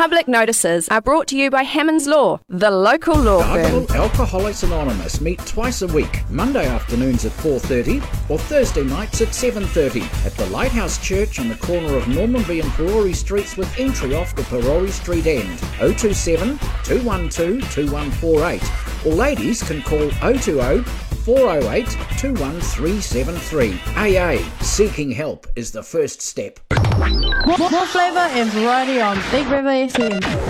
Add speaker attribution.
Speaker 1: public notices are brought to you by Hammond's Law, the local law firm.
Speaker 2: Dargaville Alcoholics Anonymous meet twice a week, Monday afternoons at 4:30 or Thursday nights at 7:30 at the Lighthouse Church on the corner of Normanby and Perori Streets with entry off the Perori Street end. 027 212 2148. Or ladies can call 020 408 21373. AA, seeking help is the first step.
Speaker 3: More flavour and variety on Big River FM.